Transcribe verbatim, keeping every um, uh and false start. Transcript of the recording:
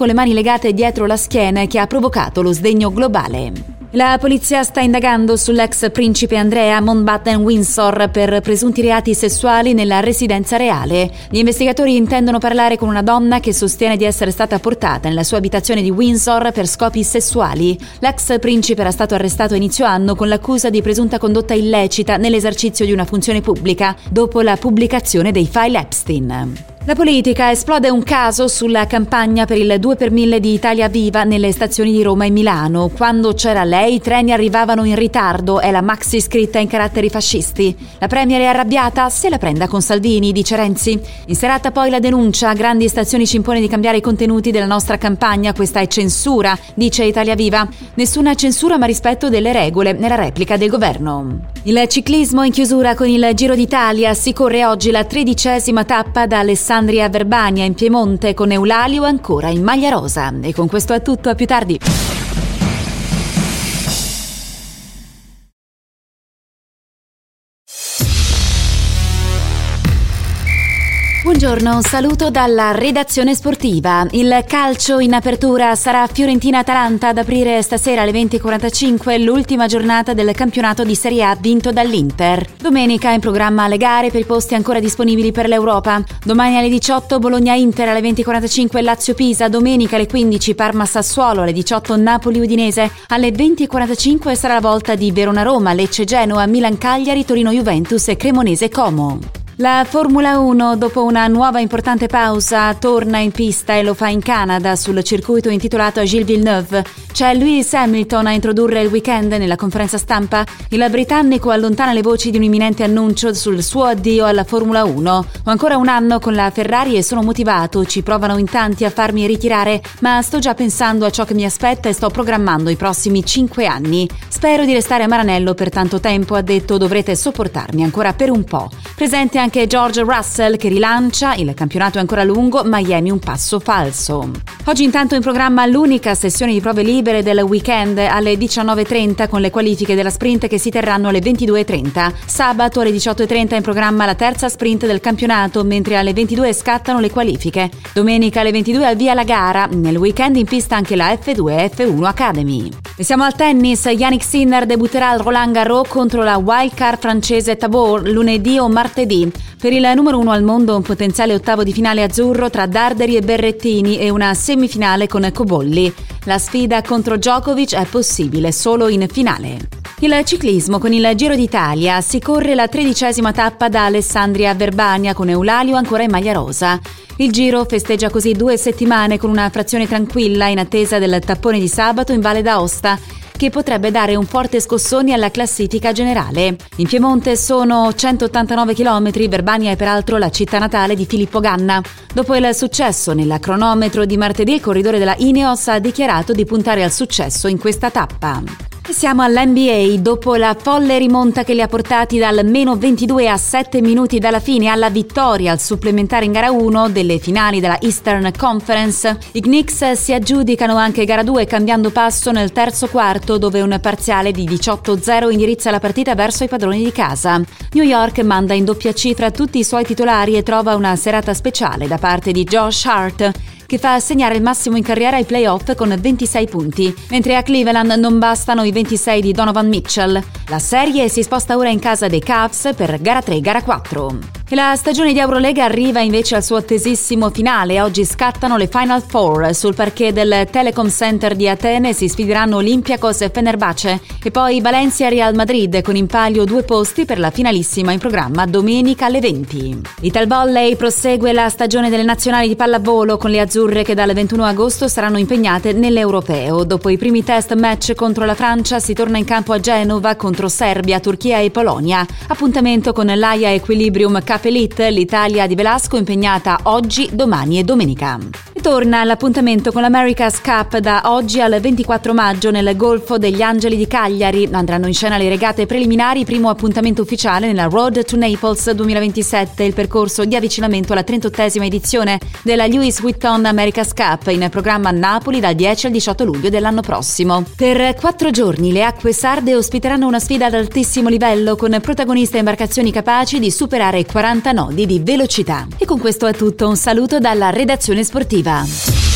con le mani legate dietro la schiena che ha provocato lo sdegno globale. La polizia sta indagando sull'ex principe Andrea Mountbatten-Windsor per presunti reati sessuali nella residenza reale. Gli investigatori intendono parlare con una donna che sostiene di essere stata portata nella sua abitazione di Windsor per scopi sessuali. L'ex principe era stato arrestato a inizio anno con l'accusa di presunta condotta illecita nell'esercizio di una funzione pubblica dopo la pubblicazione dei file Epstein. La politica: esplode un caso sulla campagna per il due per mille di Italia Viva nelle stazioni di Roma e Milano. Quando c'era lei, i treni arrivavano in ritardo, è la maxi scritta in caratteri fascisti. La premier è arrabbiata? Se la prenda con Salvini, dice Renzi. In serata poi la denuncia: grandi stazioni ci impone di cambiare i contenuti della nostra campagna, questa è censura, dice Italia Viva. Nessuna censura ma rispetto delle regole, nella replica del governo. Il ciclismo in chiusura con il Giro d'Italia. Si corre oggi la tredicesima tappa da Alessandria a Verbania in Piemonte con Eulalio ancora in maglia rosa. E con questo è tutto, a più tardi. Buongiorno, un saluto dalla redazione sportiva. Il calcio in apertura sarà Fiorentina-Atalanta ad aprire stasera alle venti e quarantacinque l'ultima giornata del campionato di Serie A vinto dall'Inter. Domenica in programma le gare per i posti ancora disponibili per l'Europa. Domani alle diciotto Bologna-Inter, alle venti e quarantacinque Lazio-Pisa, domenica alle quindici Parma-Sassuolo, alle diciotto Napoli-Udinese, alle venti e quarantacinque sarà la volta di Verona-Roma, Lecce-Genoa, Milan-Cagliari, Torino-Juventus e Cremonese-Como. La Formula uno, dopo una nuova importante pausa, torna in pista e lo fa in Canada sul circuito intitolato a Gilles Villeneuve. C'è Lewis Hamilton a introdurre il weekend nella conferenza stampa. Il britannico allontana le voci di un imminente annuncio sul suo addio alla Formula uno. Ho ancora un anno con la Ferrari e sono motivato, ci provano in tanti a farmi ritirare, ma sto già pensando a ciò che mi aspetta e sto programmando i prossimi cinque anni. Spero di restare a Maranello per tanto tempo, ha detto, dovrete sopportarmi ancora per un po'. Presente anche George Russell che rilancia, il campionato è ancora lungo, Miami un passo falso. Oggi intanto in programma l'unica sessione di prove libere del weekend alle diciannove e trenta con le qualifiche della sprint che si terranno alle ventidue e trenta. Sabato alle diciotto e trenta in programma la terza sprint del campionato, mentre alle ventidue scattano le qualifiche. Domenica alle ventidue al via la gara, nel weekend in pista anche la F due e F uno Academy. E siamo al tennis, Jannik Sinner debutterà al Roland Garros contro la wildcard francese Tabor lunedì o martedì. Per il numero uno al mondo un potenziale ottavo di finale azzurro tra Darderi e Berrettini e una semifinale con Cobolli. La sfida contro Djokovic è possibile solo in finale. Il ciclismo con il Giro d'Italia: si corre la tredicesima tappa da Alessandria a Verbania con Eulalio ancora in maglia rosa. Il Giro festeggia così due settimane con una frazione tranquilla in attesa del tappone di sabato in Valle d'Aosta, che potrebbe dare un forte scossone alla classifica generale. In Piemonte sono centottantanove chilometri, Verbania è peraltro la città natale di Filippo Ganna. Dopo il successo nella cronometro di martedì, il corridore della Ineos ha dichiarato di puntare al successo in questa tappa. E siamo all'N B A, dopo la folle rimonta che li ha portati dal meno ventidue a sette minuti dalla fine alla vittoria al supplementare in gara uno delle finali della Eastern Conference. I Knicks si aggiudicano anche gara due cambiando passo nel terzo quarto, dove un parziale di diciotto a zero indirizza la partita verso i padroni di casa. New York manda in doppia cifra tutti i suoi titolari e trova una serata speciale da parte di Josh Hart, che fa segnare il massimo in carriera ai playoff con ventisei punti, mentre a Cleveland non bastano i ventisei di Donovan Mitchell. La serie si sposta ora in casa dei Cavs per gara tre, gara quattro. E la stagione di Eurolega arriva invece al suo attesissimo finale. Oggi scattano le Final Four. Sul parquet del Telecom Center di Atene si sfideranno Olympiacos e Fenerbahce, e poi Valencia e Real Madrid, con in palio due posti per la finalissima in programma domenica alle venti. Italvolley prosegue la stagione delle nazionali di pallavolo con le azzurre che dal ventuno agosto saranno impegnate nell'Europeo. Dopo i primi test match contro la Francia si torna in campo a Genova contro Serbia, Turchia e Polonia. Appuntamento con l'Aia Equilibrium Cup Elite, l'Italia di Velasco impegnata oggi, domani e domenica. E torna l'appuntamento con l'America's Cup da oggi al ventiquattro maggio nel Golfo degli Angeli di Cagliari. Andranno in scena le regate preliminari, primo appuntamento ufficiale nella Road to Naples duemilaventisette, il percorso di avvicinamento alla trentottesima edizione della Lewis Witton America's Cup, in programma a Napoli dal dieci al diciotto luglio dell'anno prossimo. Per quattro giorni le acque sarde ospiteranno una sfida ad altissimo livello con protagoniste imbarcazioni capaci di superare quaranta nodi di velocità. E con questo è tutto, un saluto dalla redazione sportiva.